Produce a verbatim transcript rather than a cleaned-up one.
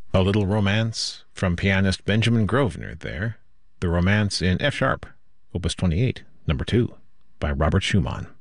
A Little Romance from pianist Benjamin Grosvenor there. The Romance in F sharp, Opus twenty-eight, number two, by Robert Schumann.